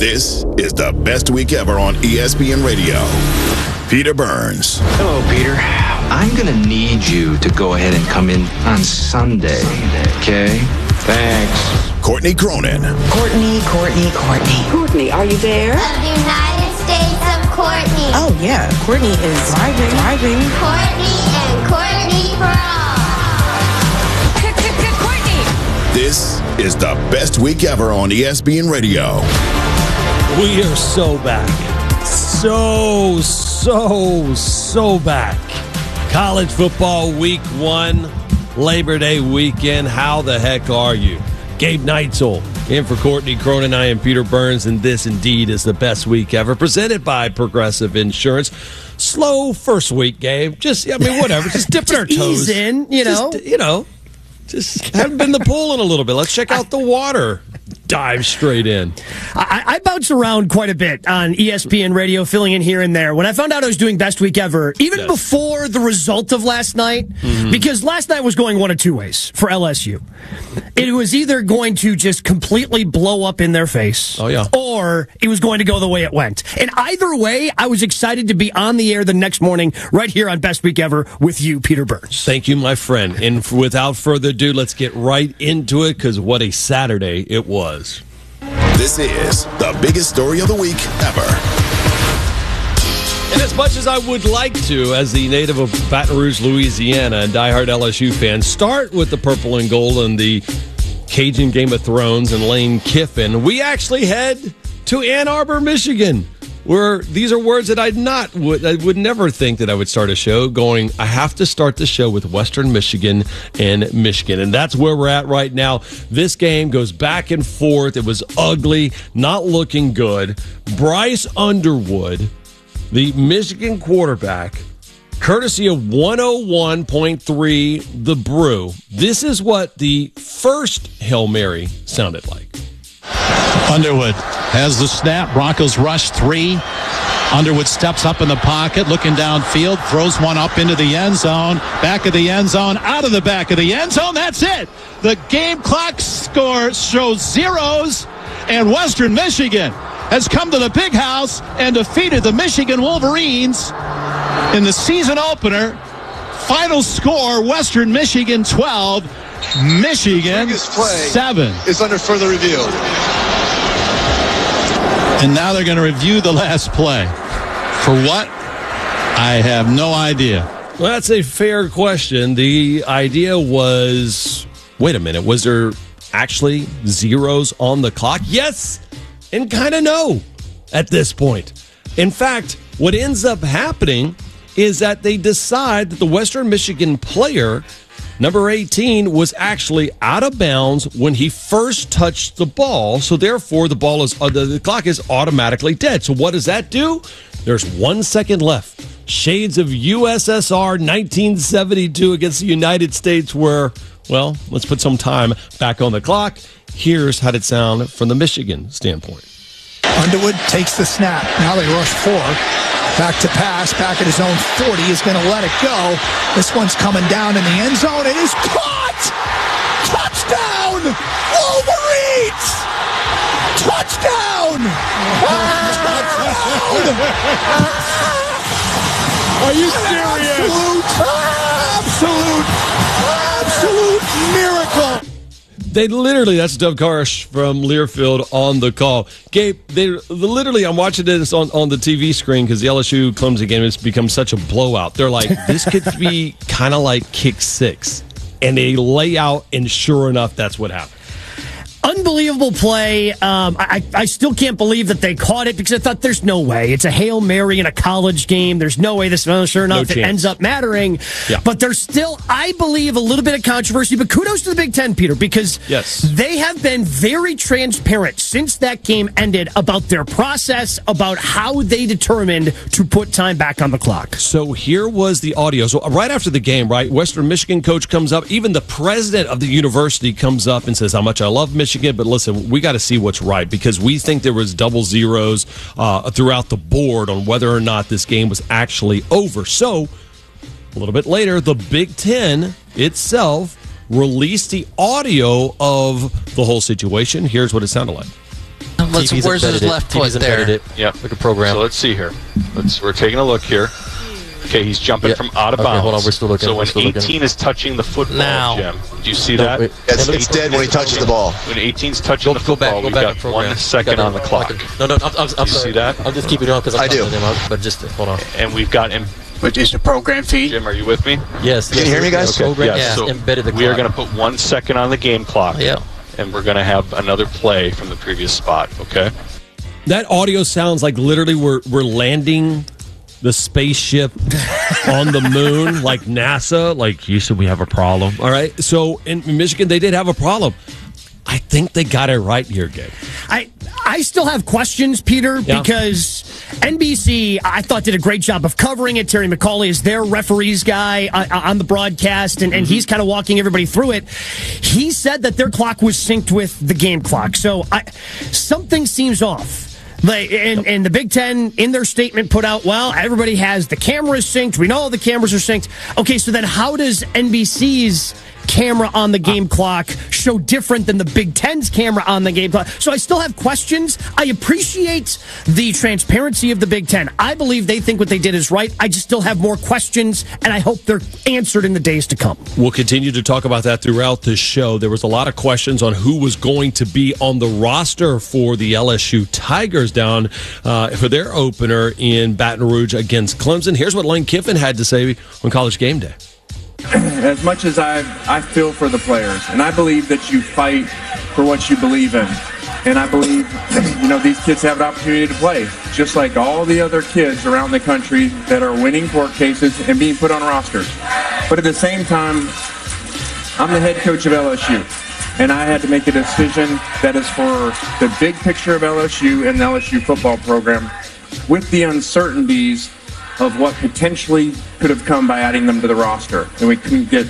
This is the best week ever on ESPN Radio. Peter Burns. Hello, Peter. I'm going to need you to go ahead and come in on Sunday, okay? Thanks. Courtney Cronin. Courtney. Courtney, are you there? Of the United States of Courtney. Oh, yeah. Courtney is driving. Courtney and Courtney for all. Courtney! This is the best week ever on ESPN Radio. We are so back. So back. College football week 1, Labor Day weekend. How the heck are you? Gabe Neitzel in for Courtney Cronin. I am Peter Burns, and this indeed is the best week ever, presented by Progressive Insurance. Slow first week, Gabe. Whatever. Just dipping our toes. Ease in, Just haven't been in the pool in a little bit. Let's check out the water. Dive straight in. I bounce around quite a bit on ESPN Radio, filling in here and there. When I found out I was doing Best Week Ever, even before the result of last night, because last night was going one of two ways for LSU. It was either going to just completely blow up in their face, or it was going to go the way it went. And either way, I was excited to be on the air the next morning right here on Best Week Ever with you, Peter Burns. Thank you, my friend. And without further ado, let's get right into it, because what a Saturday it was. This is the biggest story of the week ever. And as much as I would like to, as the native of Baton Rouge, Louisiana, and diehard LSU fan, start with the purple and gold and the Cajun Game of Thrones and Lane Kiffin, we actually head to Ann Arbor, Michigan, where these are words that I would never think that I would start a show going, I have to start the show with Western Michigan and Michigan. And that's where we're at right now. This game goes back and forth. It was ugly, not looking good. Bryce Underwood, the Michigan quarterback, courtesy of 101.3 The Brew. This is what the first Hail Mary sounded like. Underwood has the snap. Broncos rush 3. Underwood steps up in the pocket, looking downfield, throws one up into the end zone, back of the end zone, out of the back of the end zone. That's it. The game clock score shows zeros, and Western Michigan has come to the big house and defeated the Michigan Wolverines in the season opener. Final score, Western Michigan 12, Michigan 7. Is under further review. And now they're going to review the last play. For what? I have no idea. Well, that's a fair question. The idea was, wait a minute, was there actually zeros on the clock? Yes, and kind of no at this point. In fact, what ends up happening is that they decide that the Western Michigan player, number 18, was actually out of bounds when he first touched the ball. So therefore, the clock is automatically dead. So what does that do? There's 1 second left. Shades of USSR 1972 against the United States, where, well, let's put some time back on the clock. Here's how it sound from the Michigan standpoint. Underwood takes the snap. Now they rush 4. Back to pass, back at his own 40, is going to let it go. This one's coming down in the end zone. It is caught! Touchdown! Wolverines! Touchdown! Are you serious? Absolute miracle! They literally, that's Doug Karsh from Learfield on the call. Gabe, I'm watching this on the TV screen because the LSU Clemson game has become such a blowout. They're like, this could be kind of like kick 6. And they lay out, and sure enough, that's what happened. Unbelievable play. I still can't believe that they caught it because I thought there's no way. It's a Hail Mary in a college game. There's no way this, sure enough, it ends up mattering. Yeah. But there's still, I believe, a little bit of controversy. But kudos to the Big Ten, Peter, because they have been very transparent since that game ended about their process, about how they determined to put time back on the clock. So here was the audio. So right after the game, right, Western Michigan coach comes up. Even the president of the university comes up and says how much I love Michigan. But listen, we got to see what's right because we think there was double zeros throughout the board on whether or not this game was actually over. So a little bit later, the Big Ten itself released the audio of the whole situation. Here's what it sounded like. Where's his left foot there? Yeah, like a program. So let's see here. We're taking a look here. Okay, he's jumping from out of bounds. Hold on, we're still looking. So when 18 is touching the football, Jim, do you see that? It's dead when he touches the ball. When 18's touching the football, we've got 1 second on the clock. No, I'm you see that? I'm just keeping it on because I do. But just hold on. And we've got him. Which is the program feed. Jim, are you with me? Yes. Can you hear me, guys? Okay. Yeah, So embedded the clock. we are going to put 1 second on the game clock. Yeah. And we're going to have another play from the previous spot, okay? That audio sounds like literally we're landing the spaceship on the moon, like NASA. Like, Houston, we have a problem. All right. So in Michigan, they did have a problem. I think they got it right here, Gabe. I still have questions, Peter, because NBC, I thought, did a great job of covering it. Terry McCauley is their referees guy on the broadcast, and he's kind of walking everybody through it. He said that their clock was synced with the game clock. So something seems off. And the Big Ten, in their statement, put out, well, everybody has the cameras synced. We know the cameras are synced. Okay, so then how does NBC's camera on the game clock show different than the Big Ten's camera on the game clock? So I still have questions. I appreciate the transparency of the Big Ten. I believe they think what they did is right. I just still have more questions, and I hope they're answered in the days to come. We'll continue to talk about that throughout the show. There was a lot of questions on who was going to be on the roster for the LSU Tigers down for their opener in Baton Rouge against Clemson. Here's what Lane Kiffin had to say on College Game Day. As much as I feel for the players, and I believe that you fight for what you believe in. And I believe, these kids have an opportunity to play, just like all the other kids around the country that are winning court cases and being put on rosters. But at the same time, I'm the head coach of LSU, and I had to make a decision that is for the big picture of LSU and the LSU football program, with the uncertainties of what potentially could have come by adding them to the roster. And we couldn't get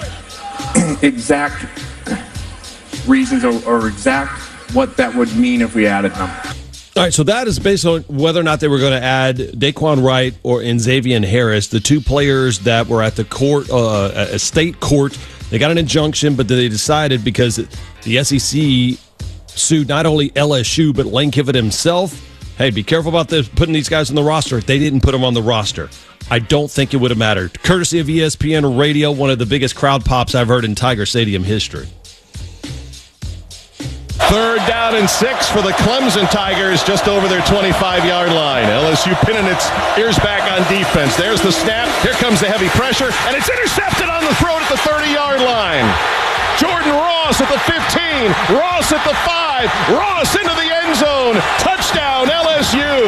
exact reasons or exact what that would mean if we added them. All right, so that is based on whether or not they were going to add Daquan Wright or Xavier Harris, the two players that were at the court, a state court. They got an injunction, but they decided because the SEC sued not only LSU but Lane Kiffin himself. Hey, be careful about this, putting these guys on the roster. They didn't put them on the roster. I don't think it would have mattered. Courtesy of ESPN Radio, one of the biggest crowd pops I've heard in Tiger Stadium history. 3rd down and 6 for the Clemson Tigers just over their 25-yard line. LSU pinning its ears back on defense. There's the snap. Here comes the heavy pressure, and it's intercepted on the throat at the 30-yard line. Jordan Ross at the 15. Ross at the 5. Ross into the end zone. Touchdown, LSU.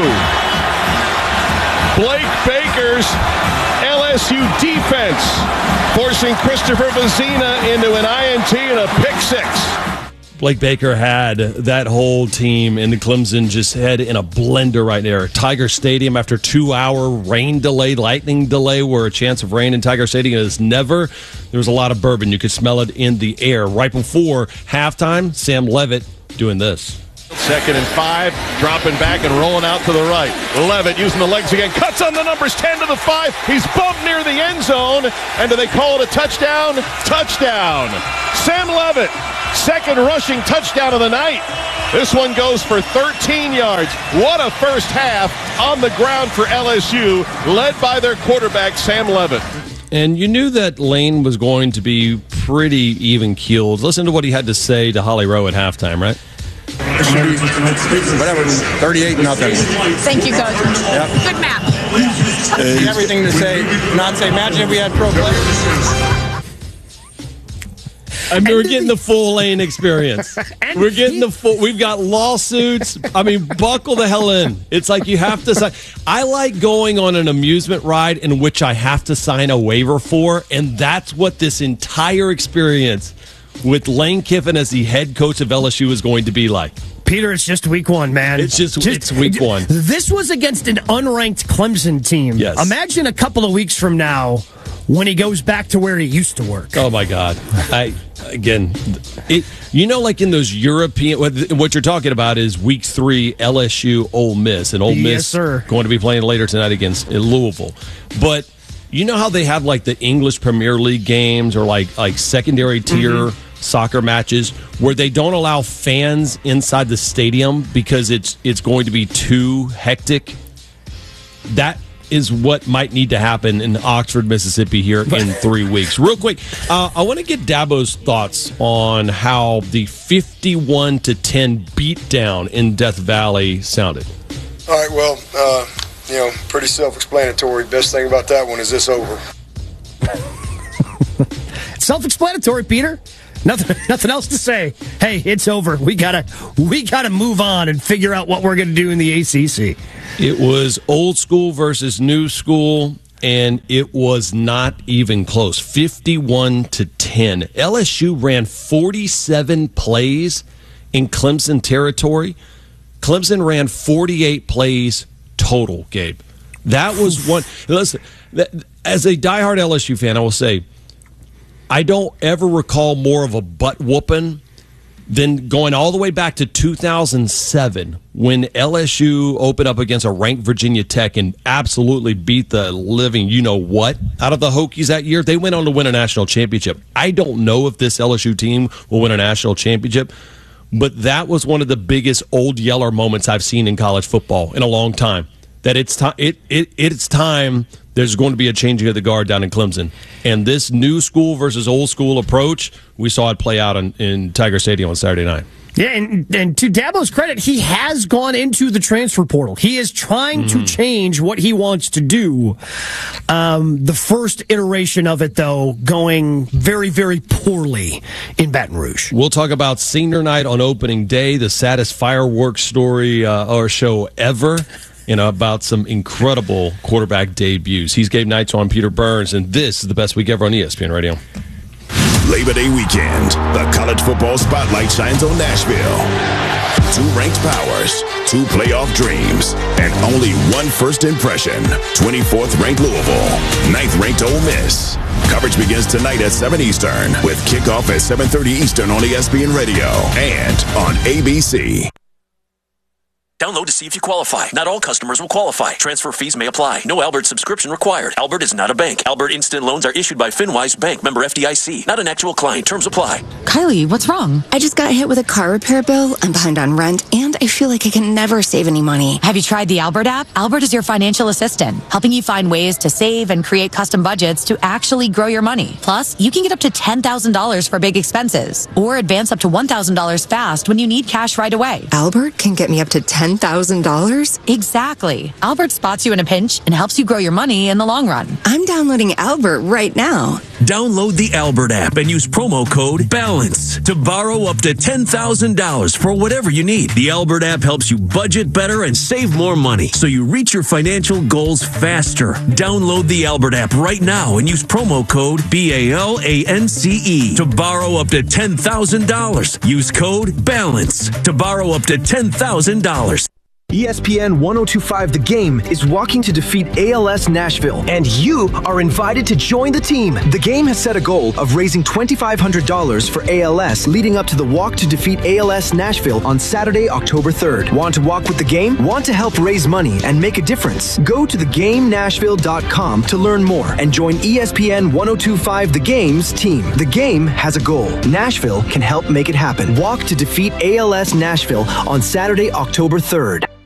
Blake Baker's LSU defense forcing Christopher Vazina into an INT and a pick 6. Blake Baker had that whole team in the Clemson just head in a blender right there. Tiger Stadium, after 2-hour rain delay, lightning delay, where a chance of rain in Tiger Stadium is never. There was a lot of bourbon. You could smell it in the air. Right before halftime, Sam Levitt doing this. 2nd and 5, dropping back and rolling out to the right. Levitt using the legs again, cuts on the numbers, 10 to the 5. He's bumped near the end zone, and do they call it a touchdown? Touchdown. Sam Levitt, 2nd rushing touchdown of the night. This one goes for 13 yards. What a first half on the ground for LSU, led by their quarterback, Sam Levitt. And you knew that Lane was going to be pretty even-keeled. Listen to what he had to say to Holly Rowe at halftime, right? Whatever, 38-0. Thank you, Coach. Yep. Good map. Everything to say, not say. Imagine if we had pro players. I mean, we're getting the full Lane experience. We're getting the full. We've got lawsuits. I mean, buckle the hell in. It's like you have to sign. I like going on an amusement ride in which I have to sign a waiver for, and that's what this entire experience with Lane Kiffin as the head coach of LSU is going to be like. Peter, it's just week 1, man. It's week 1. This was against an unranked Clemson team. Yes. Imagine a couple of weeks from now when he goes back to where he used to work. Oh, my God. Like in those European, what you're talking about is week 3 LSU Ole Miss. And Ole Miss going to be playing later tonight against Louisville. But you know how they have like the English Premier League games or like secondary tier soccer matches where they don't allow fans inside the stadium because it's going to be too hectic. That is what might need to happen in Oxford, Mississippi here in 3 weeks. Real quick, I want to get Dabo's thoughts on how the 51-10 beatdown in Death Valley sounded. All right, well, pretty self-explanatory. Best thing about that one is it's over. Self-explanatory, Peter. Nothing else to say. Hey, it's over. We gotta move on and figure out what we're gonna do in the ACC. It was old school versus new school, and it was not even close. 51-10. LSU ran 47 plays in Clemson territory. Clemson ran 48 plays total, Gabe. That was one. Listen, as a diehard LSU fan, I will say, I don't ever recall more of a butt whooping than going all the way back to 2007 when LSU opened up against a ranked Virginia Tech and absolutely beat the living you-know-what out of the Hokies that year. They went on to win a national championship. I don't know if this LSU team will win a national championship, but that was one of the biggest Old Yeller moments I've seen in college football in a long time. That it's time there's going to be a changing of the guard down in Clemson. And this new school versus old school approach, we saw it play out in Tiger Stadium on Saturday night. Yeah, and to Dabo's credit, he has gone into the transfer portal. He is trying to change what he wants to do. The first iteration of it, though, going very, very poorly in Baton Rouge. We'll talk about senior night on opening day, the saddest fireworks story or show ever. About some incredible quarterback debuts. He's Gabe Knights, on Peter Burns, and this is the best week ever on ESPN Radio. Labor Day weekend, the college football spotlight shines on Nashville. 2 ranked powers, 2 playoff dreams, and only one first impression. 24th ranked Louisville, 9th ranked Ole Miss. Coverage begins tonight at 7 Eastern with kickoff at 7:30 Eastern on ESPN Radio and on ABC. Download to see if you qualify. Not all customers will qualify. Transfer fees may apply. No Albert subscription required. Albert is not a bank. Albert Instant Loans are issued by FinWise Bank, member FDIC. Not an actual client. Terms apply. Kylie, what's wrong? I just got hit with a car repair bill. I'm behind on rent, and I feel like I can never save any money. Have you tried the Albert app? Albert is your financial assistant, helping you find ways to save and create custom budgets to actually grow your money. Plus, you can get up to $10,000 for big expenses, or advance up to $1,000 fast when you need cash right away. Albert can get me up to $10,000? Exactly. Albert spots you in a pinch and helps you grow your money in the long run. I'm downloading Albert right now. Download the Albert app and use promo code BALANCE to borrow up to $10,000 for whatever you need. The Albert app helps you budget better and save more money so you reach your financial goals faster. Download the Albert app right now and use promo code BALANCE to borrow up to $10,000. Use code BALANCE to borrow up to $10,000. ESPN 1025 The Game is walking to defeat ALS Nashville, and you are invited to join the team. The Game has set a goal of raising $2,500 for ALS leading up to the walk to defeat ALS Nashville on Saturday, October 3rd. Want to walk with the Game? Want to help raise money and make a difference? Go to thegamenashville.com to learn more and join ESPN 1025 The Game's team. The Game has a goal. Nashville can help make it happen. Walk to defeat ALS Nashville on Saturday, October 3rd.